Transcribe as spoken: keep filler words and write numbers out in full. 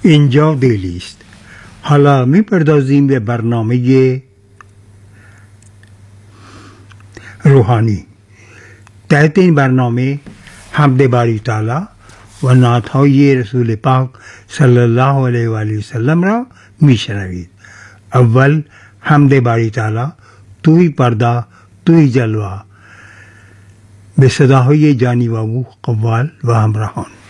اینجا دیلی است. حالا میپردازیم به برنامه روحانی. تحت این برنامه حمد باری تعالی و نعت‌های رسول پاک صلی الله علیه و آله و سلم را میشنوید. اول حمد باری تعالی، توی پرده توی جلوه، به صداهای جانی و قوال و همراهان.